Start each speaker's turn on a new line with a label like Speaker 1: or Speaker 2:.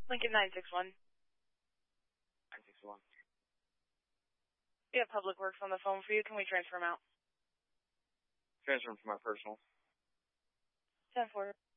Speaker 1: Lincoln 961.
Speaker 2: 961.
Speaker 1: We have Public Works on the phone for you. Can we transfer them out?
Speaker 2: Transfer them from my personal.
Speaker 1: 10-4.